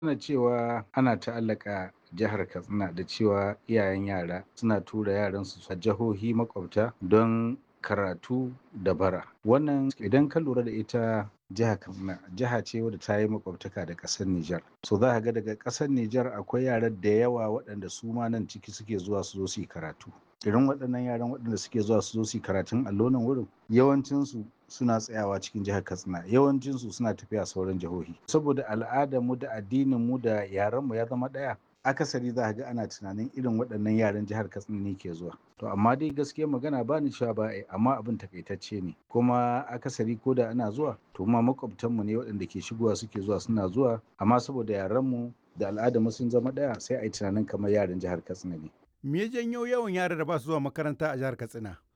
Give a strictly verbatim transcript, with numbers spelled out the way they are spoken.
Ana cewa ana ta'allaka jihar Katsina da cewa iyayen yara suna tura yaransu a jihohi makwabta don karatu da bara. Wannan idan ka lura da ita jihar Katsina, jiha ce wadda ta yi makwabtaka da ƙasar Nijar. So za ka ga daga ƙasar Nijar akwai yara da yawa waɗanda su ma nan ciki suke zuwa su zo su yi karatu. Irin waɗannan yaran waɗanda suke zuwa su zo su yi karatun allo nan wurin yawancinsu suna tsayawa cikin jihar Katsina, yawancinsu suna tafiya sauran jihohi. Saboda al'adarmu da addininmu da yarenmu ya zama ɗaya, akasari za ka ga ana tunanin irin waɗannan yaran jihar Katsina ne ke zuwa. To amma dai gaskiyar magana ba ni cewa ba ai, amma abin takaitacce ne. Kuma akasari ko da ana zuwa, to ma makwabtanmu ne waɗanda ke shigowa suke zuwa suna zuwa, amma saboda yarenmu da al'adarmu sun zama ɗaya sai a yi tunanin kamar yaran jihar Katsina ne. Me ya janyo yawan yaran da ba su zuwa makaranta a jihar Katsina?